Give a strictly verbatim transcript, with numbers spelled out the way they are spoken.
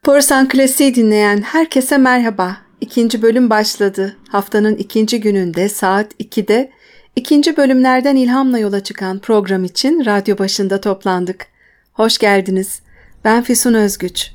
Borusan Klasik'i dinleyen herkese merhaba. İkinci bölüm başladı. Haftanın ikinci gününde saat ikide ikinci bölümlerden ilhamla yola çıkan program için radyo başında toplandık. Hoş geldiniz. Ben Füsun Özgüç.